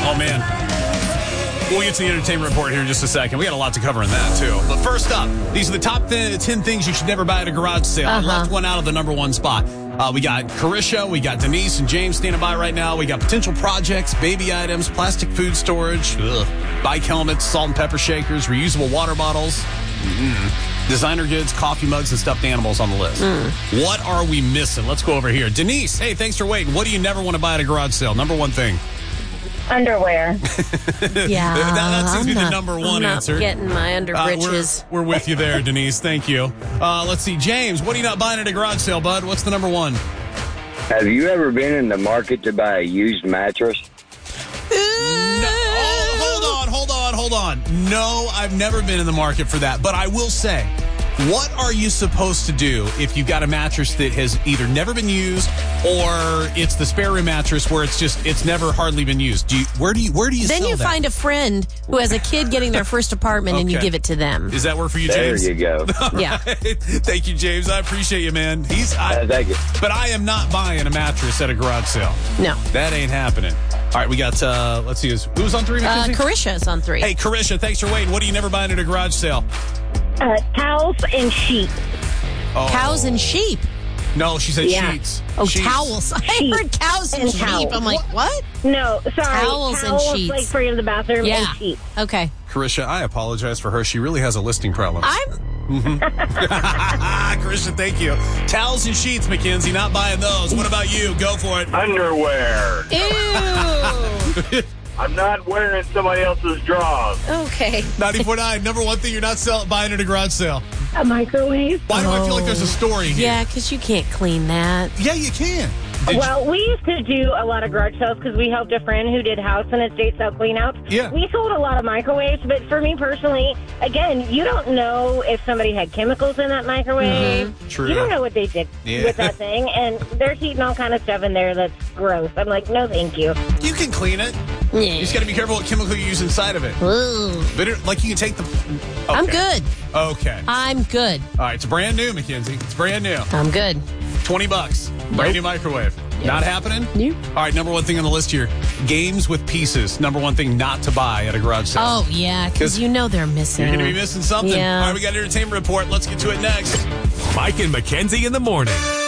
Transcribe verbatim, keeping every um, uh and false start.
Oh, man. We'll get to the entertainment report here in just a second. We got a lot to cover in that, too. But first up, these are the top th- ten things you should never buy at a garage sale. Uh-huh. I left one out of the number one spot. Uh, we got Carisha, we got Denise and James standing by right now. We got potential projects, baby items, plastic food storage, ugh, bike helmets, salt and pepper shakers, reusable water bottles, mm-hmm. designer goods, coffee mugs, and stuffed animals on the list. Mm. What are we missing? Let's go over here. Denise, hey, thanks for waiting. What do you never want to buy at a garage sale? Number one thing. Underwear. Yeah, that, that seems I'm to be not, the number one I'm not answer. Getting my Uh, underbritches. we're, we're with you there, Denise. Thank you. Uh, let's see. James, what are you not buying at a garage sale, bud? What's the number one? Have you ever been in the market to buy a used mattress? No. Oh, hold on, hold on, hold on. No, I've never been in the market for that. But I will say, what are you supposed to do if you've got a mattress that has either never been used or it's the spare room mattress where it's just it's never hardly been used? Do you, where do you where do you Then sell you that? find a friend who has a kid getting their first apartment and you Okay. give it to them. Does that work for you, There James? you go. Yeah. Thank you, James. I appreciate you, man. He's I, Uh, thank you. But I am not buying a mattress at a garage sale. No. That ain't happening. All right, we got, uh, let's see, who's, who's on three, Uh, Mackenzie? Carisha is on three. Hey, Carisha, thanks for waiting. What are you never buying at a garage sale? Uh, towels and sheets. Oh. Cows and sheep. No, she said Yeah. sheets. Oh, Sheets. towels. I Sheep heard cows and, and sheep. towels. I'm like, what? No, sorry. Towels and sheets. like for in the bathroom Yeah. and sheets. Okay. Carisha, I apologize for her. She really has a listing problem. I'm. Carisha, thank you. Towels and sheets, Mackenzie, not buying those. What about you? Go for it. Underwear. Ew. I'm not wearing somebody else's drawers. Okay. ninety point nine, number one thing you're not sell- buying at a garage sale. A microwave. Why do I feel like there's a story here? Yeah, because you can't clean that. Yeah, you can. Did you- Well, we used to do a lot of garage sales because we helped a friend who did house and estate sale cleanouts. Yeah. We sold a lot of microwaves, but for me personally, again, you don't know if somebody had chemicals in that microwave. True. You don't know what they did Yeah. with that thing, and they're heating all kind of stuff in there that's gross. I'm like, no, thank you. you can clean it. Yeah. You just got to be careful what chemical you use inside of it. Ooh. But it, like you can take the. I'm Okay. good. Okay. I'm good. All right, it's brand new, Mackenzie. It's brand new. I'm good. twenty bucks. Brand new microwave. Not happening? Nope. All right, number one thing on the list here. Games with pieces. Number one thing not to buy at a garage sale. Oh, yeah, 'Cause because you know they're missing. You're going to be missing something. Yeah. All right, we got an entertainment report. Let's get to it next. Mike and Mackenzie in the morning.